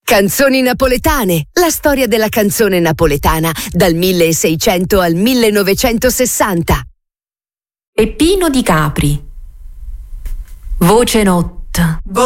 Canzoni napoletane, la storia della canzone napoletana dal 1600 al 1960. Peppino di Capri. Voce notte.